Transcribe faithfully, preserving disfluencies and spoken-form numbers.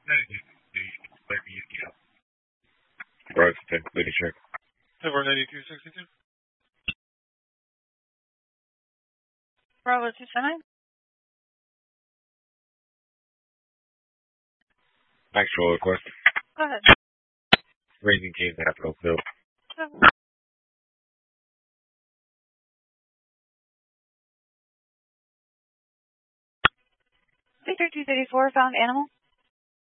Right, ten, lady check. Over ninety-two sixty-two. Bravo two seven. Actual request. Go ahead. Raising Cane's Capital Hill. Victor two thirty-four found animal.